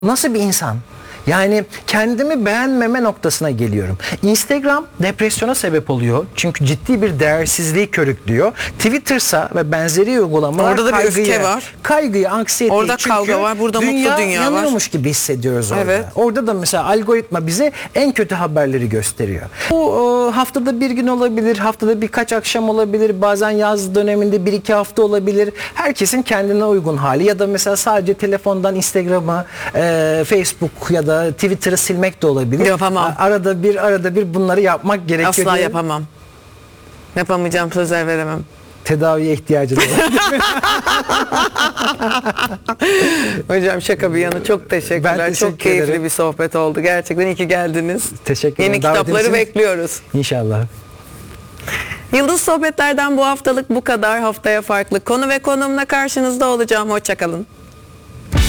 Nasıl bir insan? Yani kendimi beğenmeme noktasına geliyorum. Instagram depresyona sebep oluyor. Çünkü ciddi bir değersizliği körüklüyor. Twitter'sa ve benzeri uygulamalar Orada da bir öfke var. Kaygıyı, anksiyeteyi. Orada çünkü kavga var, burada mutlu dünya var. yanıyormuş gibi hissediyoruz orada. Evet. Orada da mesela algoritma bize en kötü haberleri gösteriyor. Bu haftada bir gün olabilir, haftada birkaç akşam olabilir, bazen yaz döneminde bir iki hafta olabilir. Herkesin kendine uygun hali ya da mesela sadece telefondan Instagram'ı, Facebook ya da Twitter'ı silmek de olabilir. Yapamam. Arada bir bunları yapmak gerekiyor. Asla yapamam. Yapamayacağım, sözler veremem. Tedaviye ihtiyacı var. Hocam şaka bir yana çok teşekkürler. Ben teşekkür çok keyifli ederim. bir sohbet oldu. Gerçekten iyi ki geldiniz. Teşekkür ederim. Yeni Davetiniz kitapları için. bekliyoruz. İnşallah. Yıldız Sohbetler'den bu haftalık bu kadar. Haftaya farklı konu ve konuğumla karşınızda olacağım. Hoşça kalın.